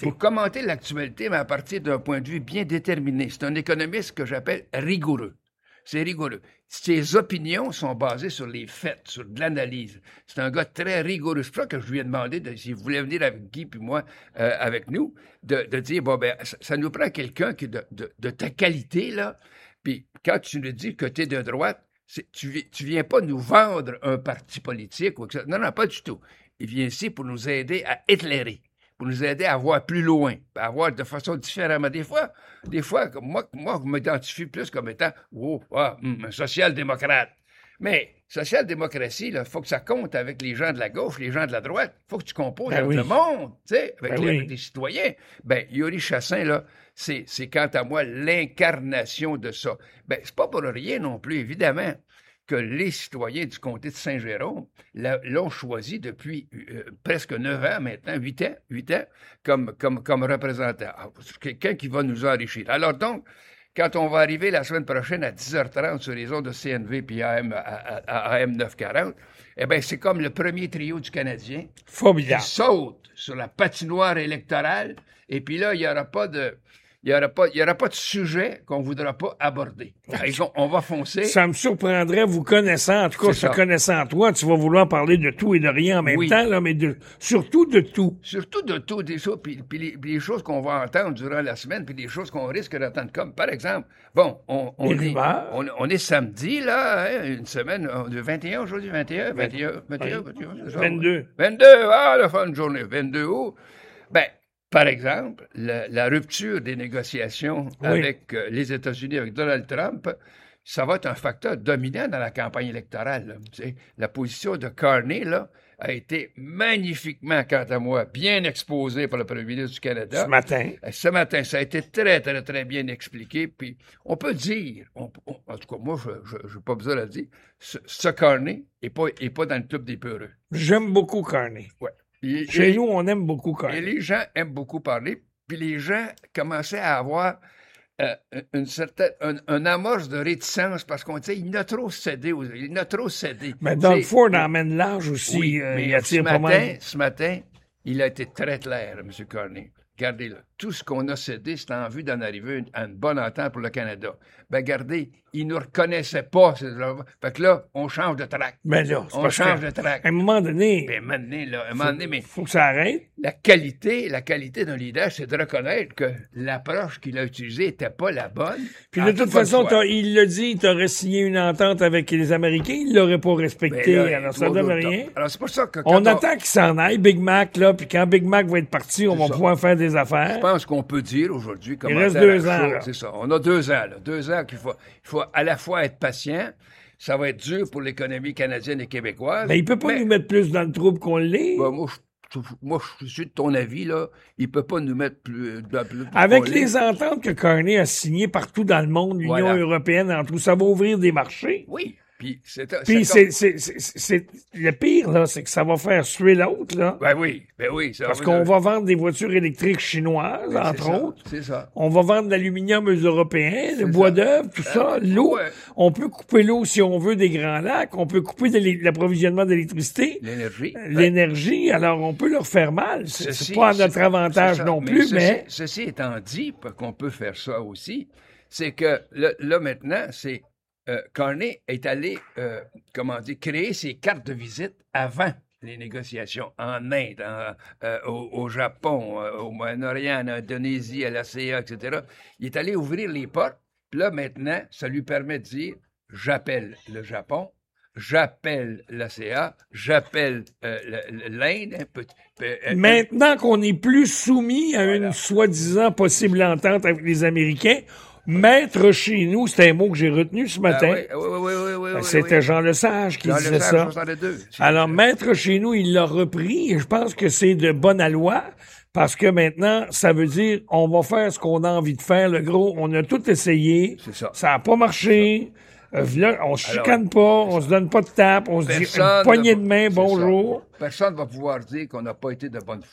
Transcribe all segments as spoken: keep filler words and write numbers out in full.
pour commenter l'actualité, mais à partir d'un point de vue bien déterminé. C'est un économiste que j'appelle rigoureux. C'est rigoureux. Ses opinions sont basées sur les faits, sur de l'analyse. C'est un gars très rigoureux. C'est pour ça que je lui ai demandé, de, s'il voulait venir avec Guy puis moi, euh, avec nous, de, de dire, bon, ben, ça, ça nous prend quelqu'un qui de, de, de ta qualité, là. Puis quand tu nous dis que tu es de droite, c'est, tu, tu viens pas nous vendre un parti politique ou que ça. Non, non, pas du tout. Il vient ici pour nous aider à éclairer, pour nous aider à voir plus loin, à voir de façon différente. Des fois, des fois, moi, moi, je m'identifie plus comme étant oh, ah, hum, un social-démocrate. Mais social-démocratie, il faut que ça compte avec les gens de la gauche, les gens de la droite. Il faut que tu composes ben avec oui. le monde, tu sais, avec, ben les, oui. avec les citoyens. Ben, Yuri Chassin, là, c'est, c'est quant à moi l'incarnation de ça. Ben, c'est pas pour rien non plus, évidemment, que les citoyens du comté de Saint-Jérôme l'ont choisi depuis euh, presque neuf ans maintenant, huit ans, huit ans, comme, comme, comme représentant. C'est quelqu'un qui va nous enrichir. Alors donc, quand on va arriver la semaine prochaine à dix heures trente sur les ondes de C N V puis A M, à, à, à A M neuf cent quarante, eh bien, c'est comme le premier trio du Canadien. Formidable. Qui saute sur la patinoire électorale, et puis là, il n'y aura pas de... Il n'y aura pas, il y aura pas de sujet qu'on ne voudra pas aborder. On, on va foncer. Ça me surprendrait, vous connaissant, en tout cas, se connaissant toi, tu vas vouloir parler de tout et de rien en même oui. temps, là, mais de, surtout de tout. Surtout de tout, des choses, puis, puis, les, puis les choses qu'on va entendre durant la semaine, puis des choses qu'on risque d'entendre, comme, par exemple, bon, on, on, est, on, on est samedi, là, hein, une semaine, de vingt et un aujourd'hui, vingt et un, vingt et un, vingt et un, vingt et un, c'est ça, vingt-deux. vingt-deux, ah, la fin de journée, vingt-deux août. Ben, par exemple, la, la rupture des négociations oui. avec euh, les États-Unis, avec Donald Trump, ça va être un facteur dominant dans la campagne électorale. Là. La position de Carney là, a été magnifiquement, quant à moi, bien exposée par le premier ministre du Canada. Ce matin. Ce matin, ça a été très, très, très bien expliqué. Puis, on peut dire, on, on, en tout cas, moi, je n'ai pas besoin de le dire, ce, ce Carney n'est pas, est pas dans le club des peureux. J'aime beaucoup Carney. Ouais. Et, Chez et, nous, on aime beaucoup Carney. Et les gens aiment beaucoup parler, puis les gens commençaient à avoir euh, une certaine, un, un amorce de réticence parce qu'on disait, il n'a trop cédé, aux, il n'a trop cédé. Mais Doug Ford emmène l'âge aussi. Oui, euh, mais il ce pas matin, mal. ce matin, il a été très clair, M. Carney. Regardez, là, tout ce qu'on a cédé, c'était en vue d'en arriver à une bonne entente pour le Canada. Ben, regardez, ils ne nous reconnaissaient pas. Fait que là, on change de track. Mais là, on change de track. À un moment donné, ben, à un moment donné, là, à un moment donné, mais faut que ça arrête. La qualité, la qualité d'un leader, c'est de reconnaître que l'approche qu'il a utilisée n'était pas la bonne. Puis de toute façon, il l'a dit, il aurait signé une entente avec les Américains, il l'aurait pas respecté, ben là, alors ça donne rien. Alors c'est pour ça que on, on attend qu'il s'en aille, Big Mac, là, puis quand Big Mac va être parti, on va ça. pouvoir faire des affaires. Je pense qu'on peut dire aujourd'hui comment il reste deux ans. C'est ça. On a deux ans, là. Deux ans qu'il faut, il faut à la fois être patient. Ça va être dur pour l'économie canadienne et québécoise. Mais il peut pas mais, nous mettre plus dans le trouble qu'on l'est. Ben, moi, je, moi, je suis de ton avis, là. Il peut pas nous mettre plus... Dans, plus Avec les ententes que Carney a signées partout dans le monde, l'Union voilà. européenne, en tout, ça va ouvrir des marchés. Oui. Puis, c'est, Puis c'est, c'est, c'est, c'est, c'est le pire, là, c'est que ça va faire suer l'autre, là. Ben oui, ben oui. Ça Parce va qu'on de... va vendre des voitures électriques chinoises, ben entre c'est autres. Ça, c'est ça. On va vendre de l'aluminium aux Européens, le bois d'œuvre, tout ben, ça, l'eau. Ouais. On peut couper l'eau si on veut des Grands Lacs. On peut couper de l'approvisionnement d'électricité. L'énergie. L'énergie. Ben, alors, on peut leur faire mal. C'est, ceci, c'est pas à notre avantage non mais plus, ceci, mais... Ceci étant dit, qu'on peut faire ça aussi, c'est que là, là maintenant, c'est... Euh, Carney est allé, euh, comment dire, créer ses cartes de visite avant les négociations en Inde, en, euh, au, au Japon, euh, au Moyen-Orient, en Indonésie, à l'A C A, et cetera. Il est allé ouvrir les portes. Puis là, maintenant, ça lui permet de dire, j'appelle le Japon, j'appelle l'A C A, j'appelle euh, l'Inde. Euh, maintenant qu'on n'est plus soumis à voilà. une soi-disant possible entente avec les Américains, mettre chez nous, c'est un mot que j'ai retenu ce matin. Ah oui, oui, oui, oui, oui, oui, C'était oui. Jean Lesage qui Jean disait Lesage, ça. soixante-deux. Alors, mettre chez nous, il l'a repris et je pense que c'est de bonne loi parce que maintenant, ça veut dire on va faire ce qu'on a envie de faire. Le gros, on a tout essayé. C'est ça. Ça n'a pas marché. Euh, là, on se chicane pas, on se donne pas de tape, on se dit une poignée de main, bonjour. Personne ne va pouvoir dire qu'on n'a pas été de bonne foi.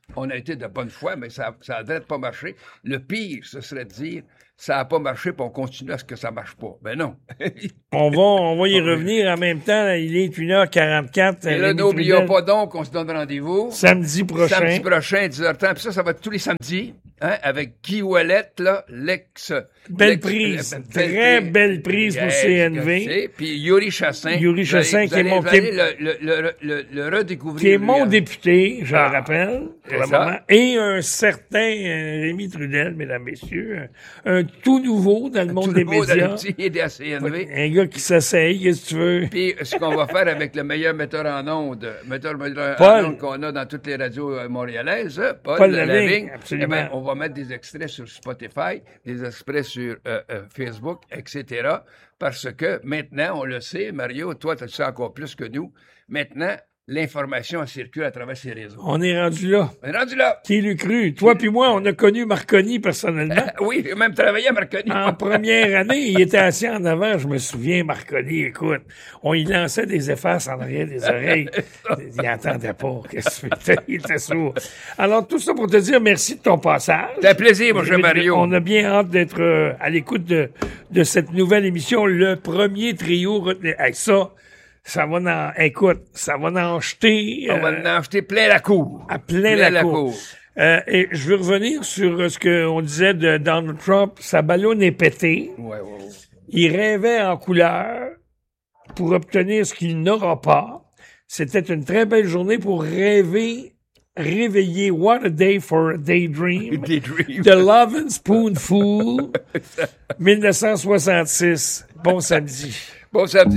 On a été de bonne foi, mais ça ça n'a pas marché. Le pire, ce serait de dire ça n'a pas marché, puis on continue à ce que ça marche pas. Ben non. on va on va y revenir en même temps. Il est une heure quarante-quatre. Et là, n'oublions pas donc qu'on se donne rendez-vous. Samedi prochain. Samedi prochain, dix heures trente. Puis ça, ça va être tous les samedis, hein, avec Guy Ouellette, là, l'ex... Belle l'ex, prise. Belle Très prise. belle prise pour Yes, C N V. Puis Yuri Chassin. Yuri Chassin, qui est mon... Vous allez le, le, le, le, le redécouvrir. Qui est mon lui, député, je ah, le rappelle, pour le ça. moment. Et un certain euh, Rémi Trudel, mesdames, messieurs. Un, un tout nouveau dans le monde tout des nouveau médias. Dans le petit de la C N V. Un gars qui s'essaye, qu'est-ce que tu veux? Puis ce qu'on va faire avec le meilleur metteur en ondes, metteur, metteur Paul. en ondes qu'on a dans toutes les radios euh, montréalaises, hein, Paul, Paul Lavigne, Lavigne, absolument. eh ben, on va mettre des extraits sur Spotify, des extraits sur euh, euh, Facebook, et cetera. Parce que maintenant, on le sait, Mario, toi, tu le sais encore plus que nous, maintenant, l'information circule à travers ces réseaux. On est rendu là. On est rendu là. Qui l'eût cru? Toi puis moi, on a connu Marconi personnellement. Oui, j'ai même travaillé à Marconi. En première année, il était assis en avant, je me souviens, Marconi, écoute, on y lançait des effaces en arrière des oreilles. Il n'entendait pas. Qu'est-ce que tu fais? Il était sourd. Alors, tout ça pour te dire merci de ton passage. C'est un plaisir, mon cher Mario. On a bien hâte d'être euh, à l'écoute de, de cette nouvelle émission, le premier trio. Hey, ça, ça va en, écoute, ça va en jeter. On va en jeter plein la cour. À plein, plein la, la cour. cour. Euh, et je veux revenir sur ce qu'on disait de Donald Trump. Sa ballonne est pétée. Ouais, ouais, ouais. Il rêvait en couleur pour obtenir ce qu'il n'aura pas. C'était une très belle journée pour rêver, réveiller What a Day for a Daydream. Daydream. The Love and Spoonful. dix-neuf cent soixante-six. Bon samedi. Bon samedi.